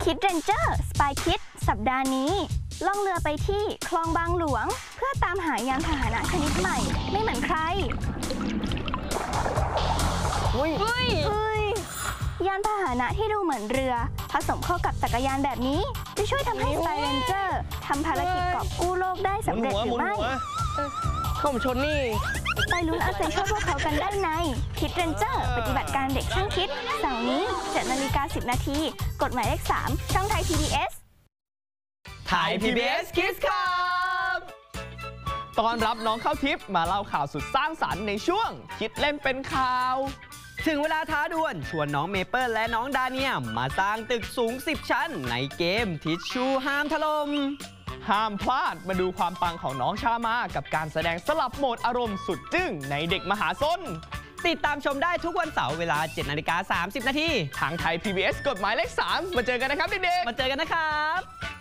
คิดเรนเจอร์สปายคิดสัปดาห์นี้ล่องเรือไปที่คลองบางหลวงเพื่อตามหายานพาหนะชนิดใหม่ไม่เหมือนใครยานพาหนะที่ดูเหมือนเรือผสมเข้ากับจักรยานแบบนี้จะช่วยทำให้สปายเรนเจอร์ทำภารกิจกอบกู้โลกได้สำเร็จหรือไม่ข้ามชนนี่ไปลุ้นเอาใจช่วยพวกเขากันได้ในคิดเรนเจอร์ปฏิบัติการเด็กช่างคิดเสาร์นี้ 7:10 น.กฎหมายเลข 3 ช่องไทย PBS ไทย PBS Kids ครับตอนรับน้องเข้าทิพย์มาเล่าข่าวสุดสร้างสรรค์ในช่วงคิดเล่นเป็นข่าวถึงเวลาท้าดวลชวนน้องเมเปิลและน้องดาเนียมาสร้างตึกสูง10 ชั้นในเกมทิชชูห้ามถล่มห้ามพลาดมาดูความปังของน้องชามากับการแสดงสลับโหมดอารมณ์สุดจึ้งในเด็กมหาซนติดตามชมได้ทุกวันเสาร์เวลา 7:30 น. ทางไทย PBS กฎหมายเลข 3มาเจอกันนะครับเด็กๆมาเจอกันนะครับ